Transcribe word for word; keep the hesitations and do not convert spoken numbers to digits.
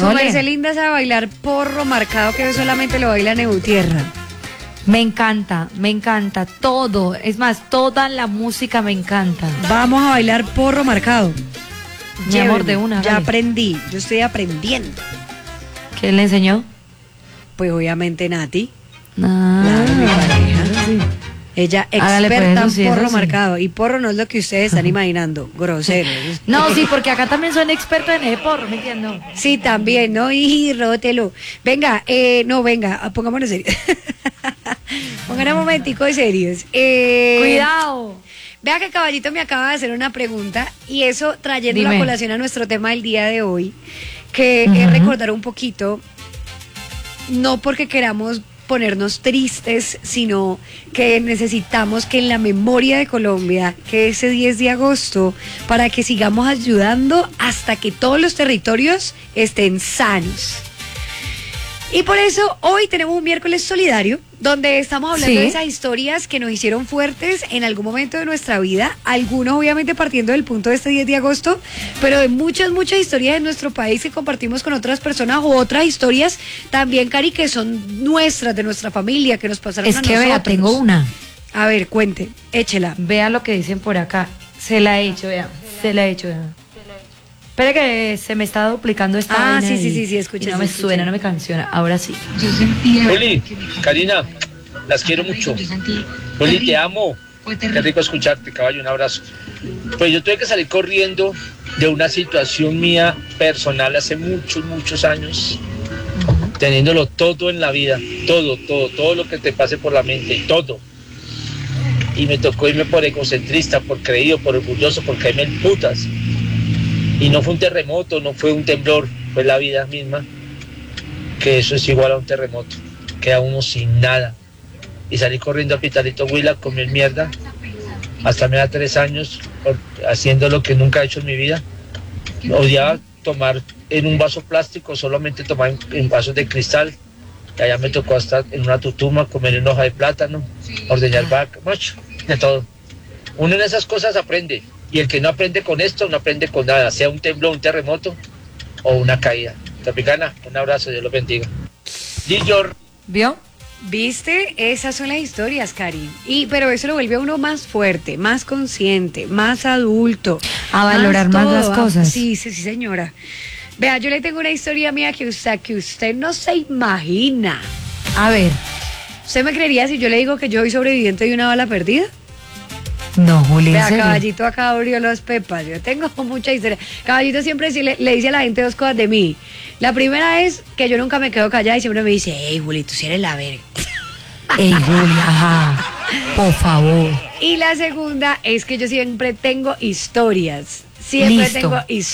Su merced linda sabe bailar porro marcado, que solamente lo baila Neutierra. Me encanta, me encanta todo. Es más, toda la música me encanta. Vamos a bailar porro marcado. Mi amor, de una. Ya dale. aprendí, yo estoy aprendiendo. ¿Quién le enseñó? Pues obviamente Nati. Ah, Claro, mi pareja. sí. Ella Hágale, pues, experta eso en sí, eso porro sí. marcado. Y porro no es lo que ustedes están imaginando, grosero. No, sí, porque acá también son expertos en el porro, ¿me entiendes? Sí, también, ¿no? Y rótelo. Venga, eh, no, venga, pongámonos serios. Pongan un momentico de serios. Eh, Cuidado. Vea que Caballito me acaba de hacer una pregunta y eso trayendo Dime. la colación a nuestro tema del día de hoy, que Ujú. es recordar un poquito, no porque queramos ponernos tristes, sino que necesitamos que en la memoria de Colombia, que ese diez de agosto, para que sigamos ayudando hasta que todos los territorios estén sanos. Y por eso hoy tenemos un miércoles solidario, donde estamos hablando Sí. de esas historias que nos hicieron fuertes en algún momento de nuestra vida, algunos obviamente partiendo del punto de este diez de agosto, pero de muchas, muchas historias de nuestro país que compartimos con otras personas, o otras historias también, Cari, que son nuestras, de nuestra familia, que nos pasaron Es a que nosotros. vea, tengo una. A ver, cuente, échela. Vea lo que dicen por acá. Se la he hecho, vea. Se la he hecho, vea. Espera que se me está duplicando esta Ah, vaina sí, sí, y- sí, sí, escuché, y no sí, me escuché. suena, no me canciona. Ahora sí. Luli, Karina, las quiero mucho. Luli, te amo. Qué rico escucharte, caballo, un abrazo. Pues yo tuve que salir corriendo de una situación mía personal hace muchos, muchos años, teniéndolo todo en la vida, todo, todo, todo lo que te pase por la mente, todo. Y me tocó irme por egocentrista, por creído, por orgulloso, por caerme en putas. Y no fue un terremoto, no fue un temblor, fue la vida misma, que eso es igual a un terremoto, queda uno sin nada. Y salí corriendo a Pitalito Huila, comí mierda, hasta me da tres años, por- haciendo lo que nunca he hecho en mi vida. Odiaba tomar en un vaso plástico, solamente tomaba en, en vasos de cristal. Y allá me tocó hasta en una tutuma, comer en hoja de plátano, ordeñar vaca, macho, de todo. Uno en esas cosas aprende. Y el que no aprende con esto, no aprende con nada, sea un temblor, un terremoto o una caída. Tropicana, un abrazo, Dios los bendiga. Gillior. ¿Vio? ¿Viste? Esas son las historias, Cari. Y, pero eso lo vuelve a uno más fuerte, más consciente, más adulto. A valorar más todo, las ah, cosas. Sí, sí, sí, señora. Vea, yo le tengo una historia mía que usted, que usted no se imagina. A ver. ¿Usted me creería si yo le digo que yo soy sobreviviente de una bala perdida? No, Juli, ¿en Vea, serio? Caballito acá abrió los pepas. Yo tengo mucha historia. Caballito siempre sí le, le dice a la gente dos cosas de mí. La primera es que yo nunca me quedo callada y siempre me dice, hey, Juli, tú sí eres la verga. Ey, Juli, ajá. Por favor. Y la segunda es que yo siempre tengo historias. Siempre Listo. tengo historias.